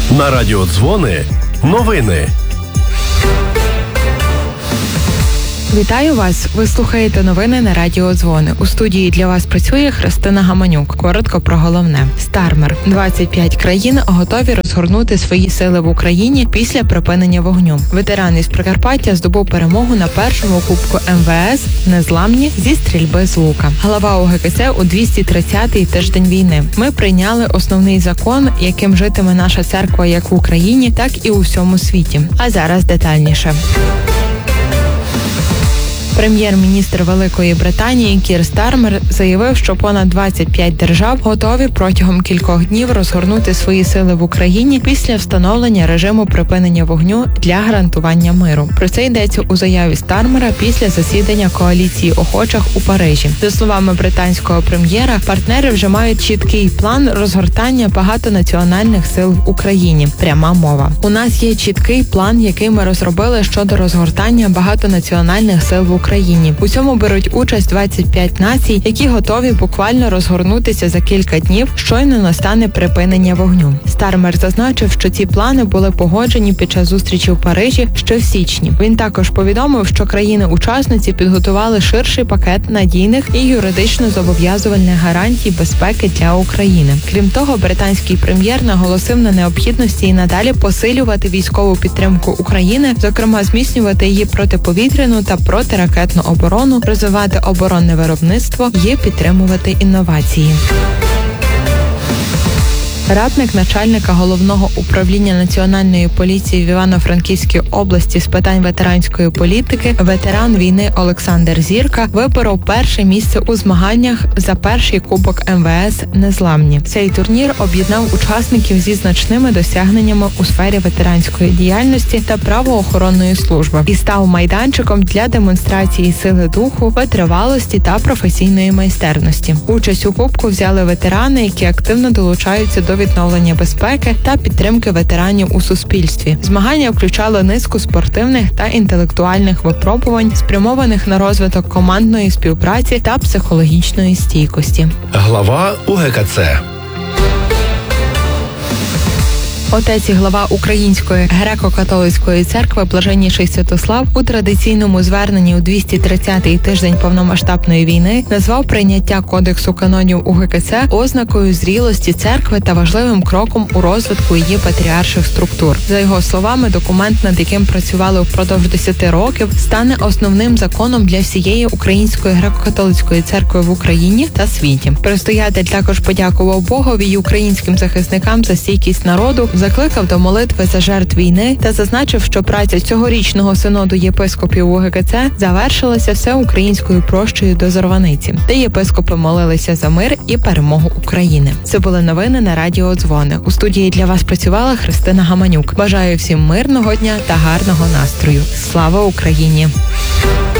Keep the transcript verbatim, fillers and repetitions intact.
На радіо Дзвони новини. Вітаю вас! Ви слухаєте новини на радіо Дзвони. У студії для вас працює Христина Гаманюк. Коротко про головне. Стармер. двадцять п'ять країн готові розгорнути свої сили в Україні після припинення вогню. Ветеран із Прикарпаття здобув перемогу на першому кубку ем ве ес «Незламні» зі стрільби з лука. Голова о ге ка це у двісті тридцятий тиждень війни. Ми прийняли основний закон, яким житиме наша церква як в Україні, так і у всьому світі. А зараз детальніше. Прем'єр-міністр Великої Британії Кір Стармер заявив, що понад двадцять п'ять держав готові протягом кількох днів розгорнути свої сили в Україні після встановлення режиму припинення вогню для гарантування миру. Про це йдеться у заяві Стармера після засідання коаліції охочих у Парижі. За словами британського прем'єра, партнери вже мають чіткий план розгортання багатонаціональних сил в Україні. Пряма мова. У нас є чіткий план, який ми розробили щодо розгортання багатонаціональних сил в Україні. Україні. У цьому беруть участь двадцять п'ять націй, які готові буквально розгорнутися за кілька днів, щойно настане припинення вогню. Стармер зазначив, що ці плани були погоджені під час зустрічі в Парижі ще в січні. Він також повідомив, що країни-учасниці підготували ширший пакет надійних і юридично зобов'язувальних гарантій безпеки для України. Крім того, британський прем'єр наголосив на необхідності і надалі посилювати військову підтримку України, зокрема зміцнювати її протиповітряну та протиракетну ракетну оборону, розвивати оборонне виробництво і підтримувати інновації. Радник начальника Головного управління Національної поліції в Івано-Франківській області з питань ветеранської політики, ветеран війни Олександр Зірка виборов перше місце у змаганнях за перший кубок ем ве ес «Незламні». Цей турнір об'єднав учасників зі значними досягненнями у сфері ветеранської діяльності та правоохоронної служби і став майданчиком для демонстрації сили духу, витривалості та професійної майстерності. Участь у кубку взяли ветерани, які активно долучаються до відновлення безпеки та підтримки ветеранів у суспільстві. Змагання включали низку спортивних та інтелектуальних випробувань, спрямованих на розвиток командної співпраці та психологічної стійкості. Глава о ге ка це. Отець і глава Української греко-католицької церкви Блаженніший Святослав у традиційному зверненні у двісті тридцятий тиждень повномасштабної війни назвав прийняття Кодексу канонів о ге ка це ознакою зрілості церкви та важливим кроком у розвитку її патріарших структур. За його словами, документ, над яким працювали впродовж десяти років, стане основним законом для всієї Української греко-католицької церкви в Україні та світі. Предстоятель також подякував Богові й українським захисникам за стійкість народу, закликав до молитви за жертв війни та зазначив, що праця цьогорічного синоду єпископів о ге ка це завершилася всеукраїнською прощею до Зарваниці, де єпископи молилися за мир і перемогу України. Це були новини на радіо Дзвони. У студії для вас працювала Христина Гаманюк. Бажаю всім мирного дня та гарного настрою. Слава Україні!